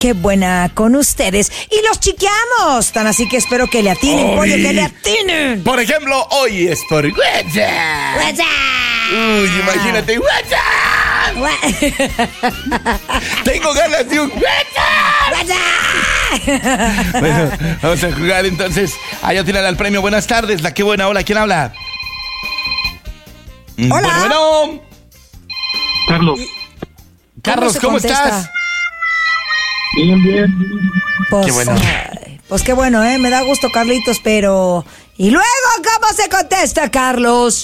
qué buena con ustedes. Y los chiqueamos. Tan así que espero que le atinen, pollo, que le atinen. Por ejemplo, hoy es por WhatsApp. WhatsApp. Uy, imagínate, WhatsApp. Tengo ganas de un WhatsApp. Bueno, vamos a jugar entonces. Allá tiran al premio. Buenas tardes. La qué buena. Hola, ¿quién habla? Hola. Bueno. Carlos, ¿cómo estás? Bien. Pues, Qué bueno. Pues qué bueno, me da gusto, Carlitos, pero... ¿Y luego cómo se contesta, Carlos?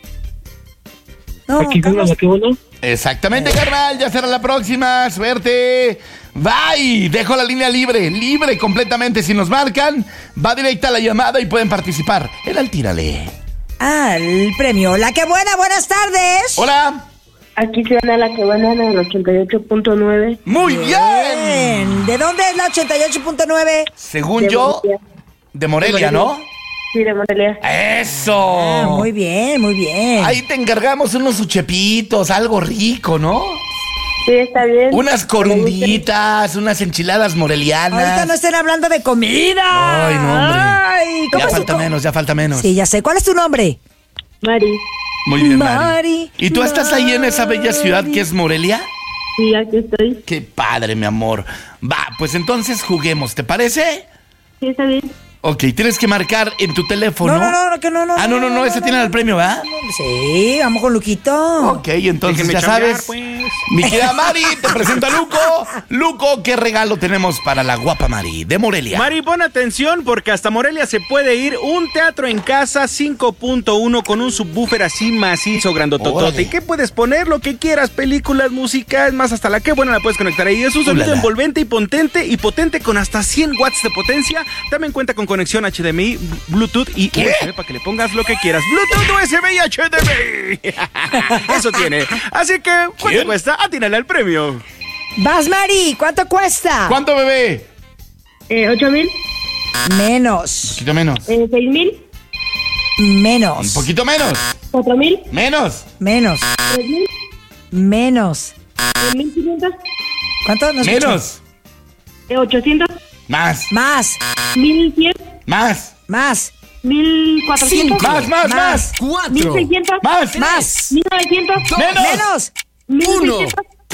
No, Aquí Carlos. qué bueno. Exactamente, carnal. Ya será la próxima. Suerte. Bye. Dejo la línea libre completamente. Si nos marcan, va directa a la llamada y pueden participar. El tírale. Al premio. La que buena, buenas tardes. Hola. Aquí suena la que buena en el 88.9. Muy bien. ¿De dónde es la 88.9? Según De yo, Morelia. de Morelia, ¿no? Sí, de Morelia. ¡Eso! Muy bien, muy bien. Ahí te encargamos unos uchepitos, algo rico, ¿no? Sí, está bien. Unas corunditas, unas enchiladas morelianas. Ahorita no estén hablando de comida. Ay, no, hombre. Ay, ¿cómo Ya es falta menos, ya falta menos. Sí, ya sé. ¿Cuál es tu nombre? Mari. Muy bien, Mari. Mari. ¿Y tú estás ahí en esa bella ciudad que es Morelia? Sí, aquí estoy. Qué padre, mi amor. Va, pues entonces juguemos, ¿te parece? Sí, está bien. Ok, tienes que marcar en tu teléfono. No, que no. Ah, no, ese tiene el premio, ¿verdad? Sí, vamos con Luquito. Ok, entonces Déjenme ya chambear, sabes. pues. Mi querida Mari, te presento a Luco. Luco, ¿qué regalo tenemos para la guapa Mari de Morelia? Mari, pon atención porque hasta Morelia se puede ir un teatro en casa 5.1 con un subwoofer así macizo, grandototote. Órale. ¿Y qué puedes poner? Lo que quieras, películas, música, es más, hasta la que buena la puedes conectar ahí. Es un sonido Ulala. envolvente y potente con hasta 100 watts de potencia. También cuenta con conexión HDMI, Bluetooth y USB para que le pongas lo que quieras. Bluetooth, USB y HDMI. Eso tiene. Así que, ¿cuánto ¿Quién? cuesta? Atínale al premio. Vas, Mari, ¿cuánto cuesta? ¿Cuánto, bebé? 8,000. Menos. Un poquito menos. 6,000. Menos. Un poquito menos. 4,000. Menos. Menos. 3,000. Menos. 1,500. ¿Cuánto? No escucho. Menos. 800. Más. Más. 1,100. Más. Más. 1,400. Más. 1,600. Más. Más. 1,900. Menos. 1,600.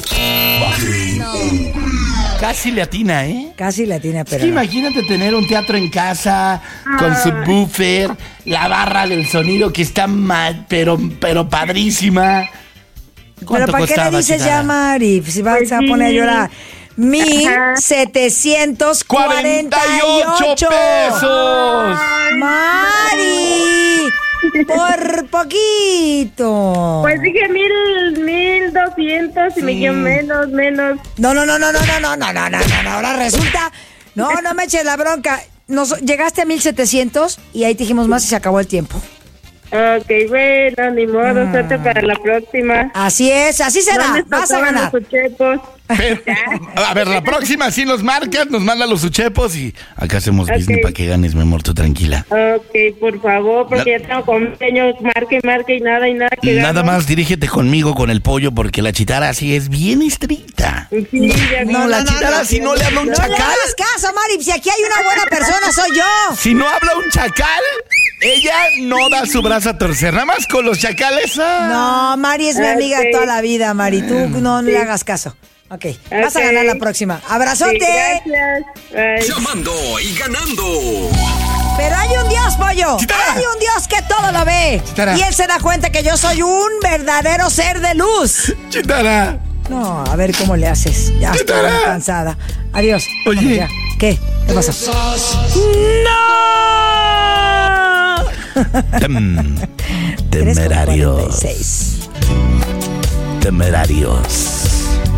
1,600. Casi le atina, ¿eh? Casi la tiene, Es pero que no. imagínate tener un teatro en casa con subwoofer, la barra del sonido que está mal, pero padrísima. Pero ¿Cuánto ¿para qué costaba, le dices chingada? ya, Mari? Si vas Pues a sí. poner a llorar. 1,748 pesos. ¡Mari! Por poquito. Pues dije 1,200 y me quedó menos. No. Ahora resulta. No me eches la bronca. Llegaste a 1,700 y ahí te dijimos más y se acabó el tiempo. Ok, bueno, ni modo, suerte para la próxima. Así es, así será. ¿Dónde Vas a tocaban ganar. los uchepos? Pero, a ver, la próxima sí nos marcas, nos manda los uchepos y acá hacemos business Ok. para que ganes, mi amor, tú tranquila. Ok, por favor, porque ya tengo convenios, marque y nada que Nada gano. más dirígete conmigo con el pollo porque la chitara sí es bien estricta. Sí, ya vi. No, la chitara si no le habla un No le chacal. hagas caso, Mari. Si aquí hay una buena persona, soy yo. Si no habla un chacal, ella no da su brazo a torcer. Nada más con los chacales. No, Mari es mi amiga Ok. toda la vida, Mari. Tú no le hagas caso. Ok, vas a Ok. ganar la próxima. ¡Abrazote! Sí, gracias. Bye. Llamando y ganando. Pero hay un Dios, pollo. Chitara. Hay un Dios que todo lo ve. Chitara. Y él se da cuenta que yo soy un verdadero ser de luz. Chitara. No, a ver cómo le haces. Ya estoy Chitara. muy cansada. Adiós. Oye. Vámonos ya. ¿Qué? ¿Qué pasó? Temerarios. 3:46. Temerarios.